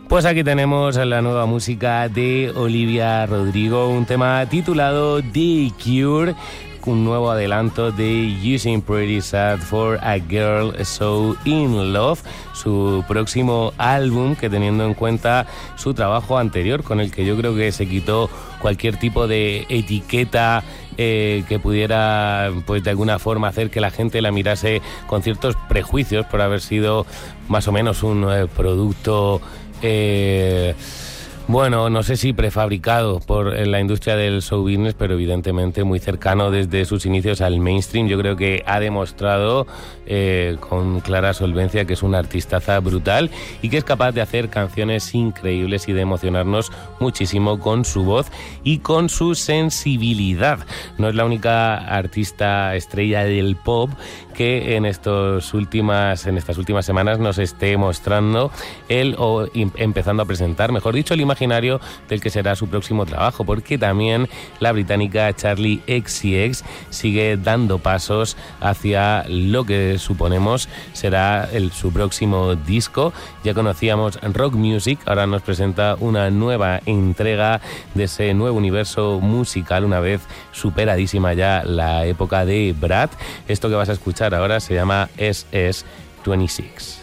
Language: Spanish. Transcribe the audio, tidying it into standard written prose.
Pues aquí tenemos la nueva música de Olivia Rodrigo, un tema titulado The Cure, un nuevo adelanto de Using Pretty Sad for a Girl So In Love, su próximo álbum, que teniendo en cuenta su trabajo anterior, con el que yo creo que se quitó cualquier tipo de etiqueta que pudiera, pues de alguna forma, hacer que la gente la mirase con ciertos prejuicios por haber sido más o menos un producto bueno, no sé si prefabricado por la industria del show business, pero evidentemente muy cercano desde sus inicios al mainstream. Yo creo que ha demostrado con clara solvencia que es una artistaza brutal y que es capaz de hacer canciones increíbles y de emocionarnos muchísimo con su voz y con su sensibilidad. No es la única artista estrella del pop que en estas últimas semanas nos esté mostrando él o empezando a presentar, mejor dicho, el imaginario del que será su próximo trabajo, porque también la británica Charli XCX sigue dando pasos hacia lo que suponemos será su próximo disco. Ya conocíamos Rock Music, ahora nos presenta una nueva entrega de ese nuevo universo musical, una vez superadísima ya la época de Brad. Esto que vas a escuchar ahora se llama SS26.